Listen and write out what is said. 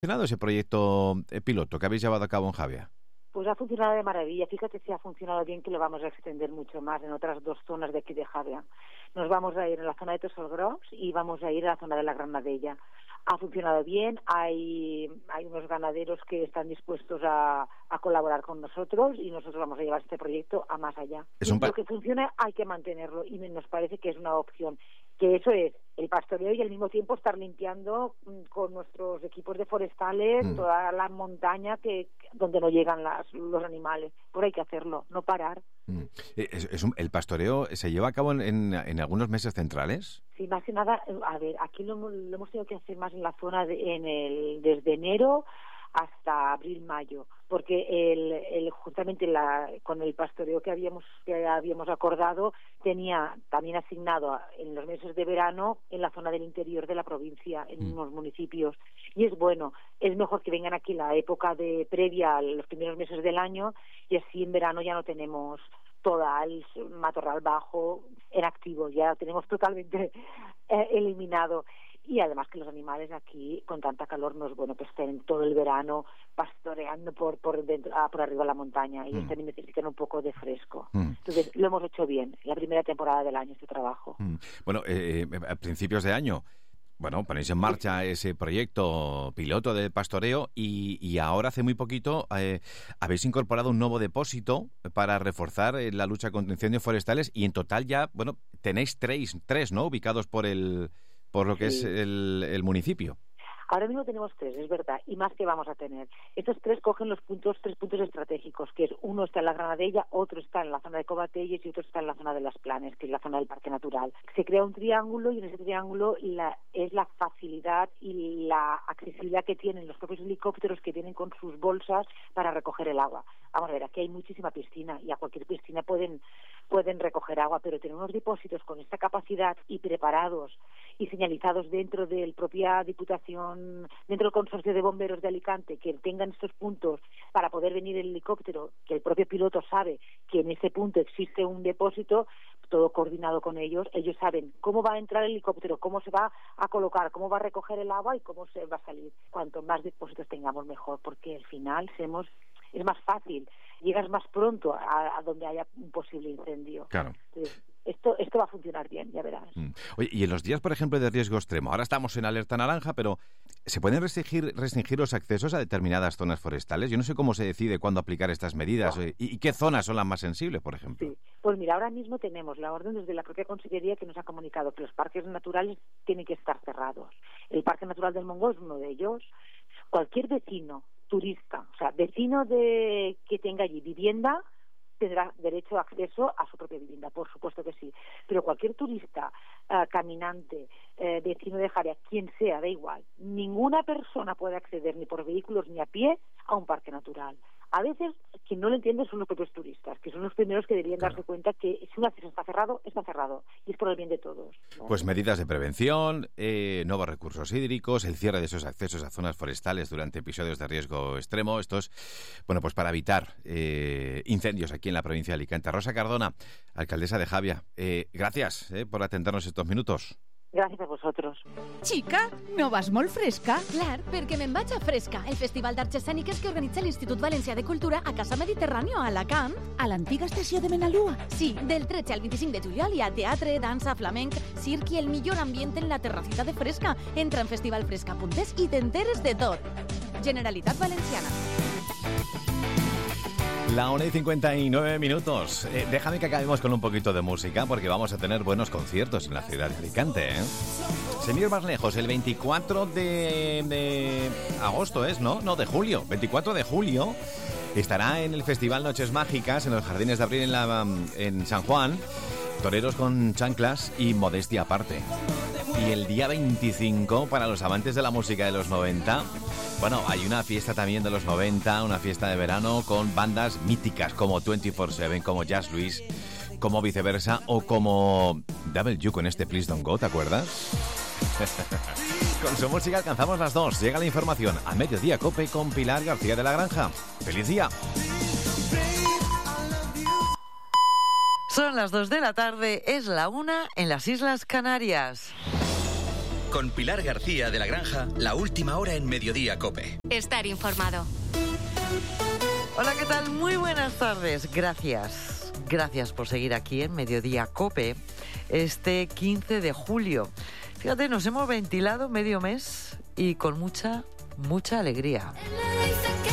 ¿Funcionado ese proyecto piloto que habéis llevado a cabo en Javia? Pues ha funcionado de maravilla. Fíjate si ha funcionado bien, que lo vamos a extender mucho más en otras dos zonas de aquí de Javia. Nos vamos a ir en la zona de Tosolgros y vamos a ir a la zona de la Granadella. Ha funcionado bien, hay unos ganaderos que están dispuestos a colaborar con nosotros y nosotros vamos a llevar este proyecto a más allá. Lo que funciona hay que mantenerlo y nos parece que es una opción. Que eso es el pastoreo y al mismo tiempo estar limpiando con nuestros equipos de forestales toda la montaña donde no llegan los animales. Pero hay que hacerlo, no parar. ¿El pastoreo se lleva a cabo en algunos meses centrales? Sí, más que nada, a ver, aquí lo hemos tenido que hacer más en la zona desde enero hasta abril-mayo, porque justamente con el pastoreo que habíamos acordado tenía también asignado en los meses de verano en la zona del interior de la provincia, en unos municipios, y es mejor que vengan aquí la época previa a los primeros meses del año, y así en verano ya no tenemos toda el matorral bajo en activo, ya lo tenemos totalmente eliminado. Y además que los animales aquí, con tanta calor, no es bueno que estén todo el verano pastoreando por arriba de la montaña, y también necesitan un poco de fresco. Entonces, lo hemos hecho bien, la primera temporada del año, este trabajo. Bueno, a principios de año, ponéis en marcha ese proyecto piloto de pastoreo y ahora hace muy poquito habéis incorporado un nuevo depósito para reforzar la lucha contra incendios forestales y en total ya, tenéis tres, ¿no?, ubicados por lo que es el municipio. Ahora mismo tenemos 3, es verdad, y más que vamos a tener. Estos 3 cogen los 3 puntos estratégicos, que es uno está en la Granadella, otro está en la zona de Covatelles y otro está en la zona de Las Planes, que es la zona del Parque Natural. Se crea un triángulo y en ese triángulo es la facilidad y la accesibilidad que tienen los propios helicópteros que vienen con sus bolsas para recoger el agua. Vamos a ver, aquí hay muchísima piscina y a cualquier piscina pueden recoger agua, pero tener unos depósitos con esta capacidad y preparados y señalizados dentro de la propia Diputación, dentro del Consorcio de Bomberos de Alicante, que tengan estos puntos para poder venir el helicóptero, que el propio piloto sabe que en ese punto existe un depósito, todo coordinado con ellos saben cómo va a entrar el helicóptero, cómo se va a colocar, cómo va a recoger el agua y cómo se va a salir. Cuanto más depósitos tengamos, mejor, porque al final es más fácil, llegas más pronto a donde haya un posible incendio. Claro. Entonces, esto va a funcionar bien, ya verás. Oye, y en los días, por ejemplo, de riesgo extremo, ahora estamos en alerta naranja, pero ¿se pueden restringir los accesos a determinadas zonas forestales? Yo no sé cómo se decide cuándo aplicar estas medidas y qué zonas son las más sensibles, por ejemplo. Sí, pues mira, ahora mismo tenemos la orden desde la propia Consellería que nos ha comunicado que los parques naturales tienen que estar cerrados. El Parque Natural del Montgó es uno de ellos. Cualquier vecino, turista, o sea, vecino que tenga allí vivienda, tendrá derecho a acceso a su propia vivienda, por supuesto que sí. Pero cualquier turista, caminante, vecino de Javia, quien sea, da igual. Ninguna persona puede acceder ni por vehículos ni a pie a un parque natural. A veces, quien no lo entiende son los propios turistas, que son los primeros que deberían darse cuenta que si un acceso está cerrado, está cerrado. Y es por el bien de todos, ¿no? Pues medidas de prevención, nuevos recursos hídricos, el cierre de esos accesos a zonas forestales durante episodios de riesgo extremo. Esto es, pues para evitar incendios aquí en la provincia de Alicante. Rosa Cardona, alcaldesa de Javia, gracias por atendernos estos minutos. Gràcies a vosaltres. Xica, no vas molt fresca? Clar, perquè me'n vaig a Fresca, el festival d'arts escèniques que organitza l'Institut Valencià de Cultura a Casa Mediterràneo, a Alacant. A l'antiga estació de Menalua? Sí, del 13 al 25 de juliol hi ha teatre, dansa, flamenc, circ i el millor ambient en la terracita de Fresca. Entra en festivalfresca.es i t'enteres de tot. Generalitat Valenciana. La 1:59 minutos. Déjame que acabemos con un poquito de música porque vamos a tener buenos conciertos en la ciudad de Alicante, ¿eh? Sin ir más lejos, el 24 de agosto es, ¿no? No, de julio. 24 de julio estará en el Festival Noches Mágicas en los Jardines de Abril en San Juan. Toreros con chanclas y modestia aparte. Y el día 25, para los amantes de la música de los 90... hay una fiesta también de los 90, una fiesta de verano con bandas míticas como 24/7, como Jazz Luis, como Viceversa o como W con este Please Don't Go, ¿te acuerdas? Con su música alcanzamos las 2. Llega la información a Mediodía Cope con Pilar García de la Granja. ¡Feliz día! Son las 2 de la tarde, es la 1 en las Islas Canarias. Con Pilar García de la Granja, la última hora en Mediodía COPE. Estar informado. Hola, ¿qué tal? Muy buenas tardes. Gracias por seguir aquí en Mediodía COPE este 15 de julio. Fíjate, nos hemos ventilado medio mes y con mucha alegría. Él me dice que